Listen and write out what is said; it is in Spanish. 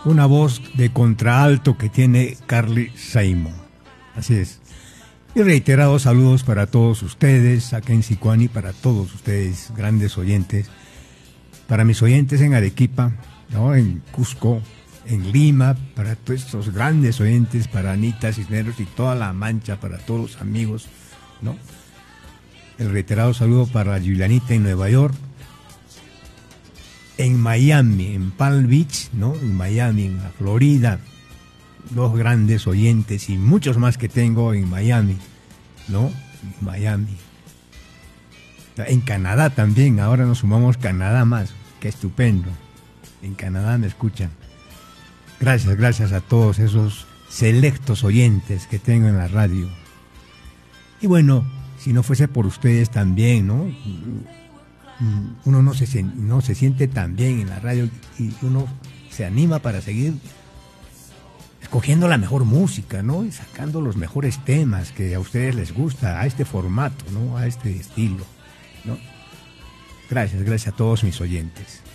una voz de contraalto que tiene Carly Simon. Así es. Y reiterados saludos para todos ustedes, acá en Sicuani, para todos ustedes, grandes oyentes, para mis oyentes en Arequipa, ¿no? En Cusco, en Lima, para todos estos grandes oyentes, para Anita Cisneros y toda la Mancha, para todos los amigos, ¿no? El reiterado saludo para Julianita en Nueva York, en Miami, en Palm Beach, ¿no? En Miami, en la Florida, dos grandes oyentes y muchos más que tengo en Miami, ¿no? En Miami. En Canadá también, ahora nos sumamos Canadá más, qué estupendo. En Canadá me escuchan. Gracias a todos esos selectos oyentes que tengo en la radio. Y bueno, si no fuese por ustedes también, ¿no? Uno no se siente tan bien en la radio y uno se anima para seguir escogiendo la mejor música, ¿no? Y sacando los mejores temas que a ustedes les gusta, a este formato, ¿no? A este estilo, ¿no? Gracias a todos mis oyentes.